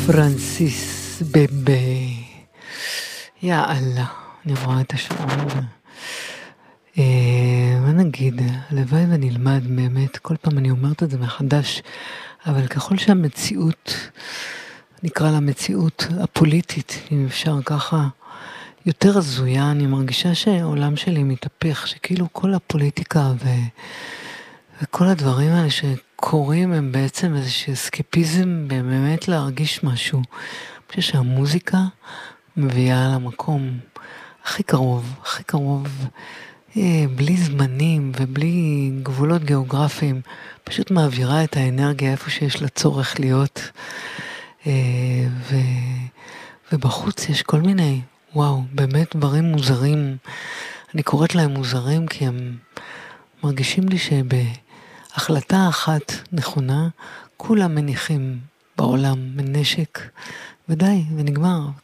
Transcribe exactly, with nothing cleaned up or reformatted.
פרנסיס בבה. יאללה, אני רואה את השעון. מה נגיד, הלוואי ונלמד באמת, כל פעם אני אומרת את זה מחדש, אבל ככל שהמציאות, נקרא לה מציאות הפוליטית, אם אפשר ככה, יותר הזויה, אני מרגישה שהעולם שלי מתהפך, שכאילו כל הפוליטיקה ו... וכל הדברים האלה שקורים הם בעצם איזשהו אסקפיזם באמת להרגיש משהו. אני חושב שהמוזיקה מביאה למקום הכי קרוב, הכי קרוב, בלי זמנים ובלי גבולות גיאוגרפיים, פשוט מעבירה את האנרגיה איפה שיש לה צורך להיות. ו... ובחוץ יש כל מיני, וואו, באמת דברים מוזרים. אני קוראת להם מוזרים כי הם מרגישים לי שבהחלטה אחת נכונה, כולם מניחים בעולם מנשק, ודי, ונגמר.